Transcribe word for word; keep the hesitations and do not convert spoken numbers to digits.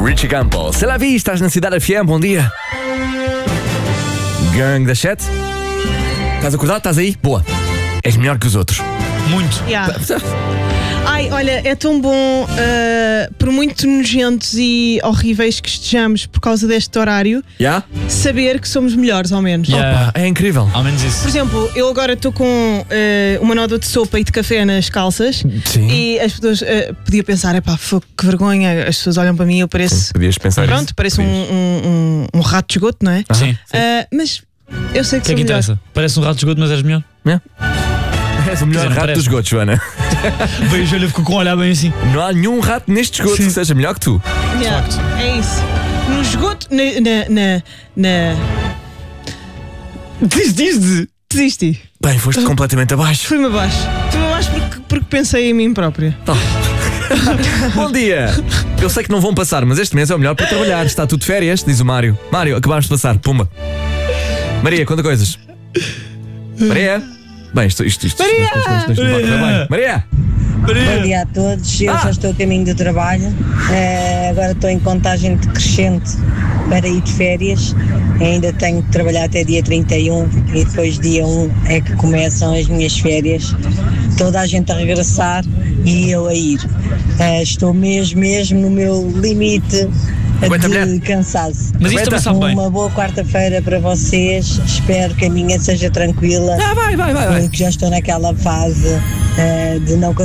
Richie Campbell. Se lá vi, estás na Cidade F M, bom dia. Gang das sete. Estás acordado? Estás aí? Boa. És melhor que os outros. Muito. Yeah. Ai, olha, é tão bom, uh, por muito nojentos e horríveis que estejamos por causa deste horário, Yeah? saber que somos melhores, ao menos. Yeah. Opa, é incrível. Ao menos isso. Por exemplo, eu agora estou com uh, uma nódoa de sopa e de café nas calças. Sim. E as pessoas uh, podiam pensar, epá, fogo, que vergonha, as pessoas olham para mim e eu pareço. Podias pensar Pronto, isso. pareço um, Podias. um, um, um rato de esgoto, não é? Sim. Uh, mas eu sei O que que é sou que melhor. interessa? Parece um rato de esgoto, mas és melhor. És o melhor Quer dizer, não rato parece. dos esgotos, Joana. Veio o Júlio ficou com um olhar bem assim. Não há nenhum rato neste esgoto que seja melhor que tu. Yeah, facto. é isso. No esgoto, na. na, na, na... Desististe? Desisti. Bem, foste completamente abaixo. Fui-me abaixo. Fui-me abaixo porque, porque pensei em mim própria. Bom dia! Eu sei que não vão passar, mas este mês é o melhor para trabalhar. Está tudo de férias, diz o Mário. Mário, acabámos de passar, pumba. Maria, conta coisas. Maria? Bem, isto, isto, isto, Maria! isto, isto, isto, isto não vai correr bem. Maria! Bom dia a todos, eu Ah! já estou a caminho do trabalho, Eh, agora estou em contagem decrescente para ir de férias, ainda tenho que trabalhar até dia trinta e um e depois dia um é que começam as minhas férias, toda a gente a regressar e eu a ir. Eh, estou mesmo, mesmo no meu limite Aguenta, de mulher. cansaço. Mas isto também sabe bem. Uma boa quarta-feira para vocês, espero que a minha seja tranquila, Ah, vai, vai, vai, vai. porque já estou naquela fase eh, de não conseguir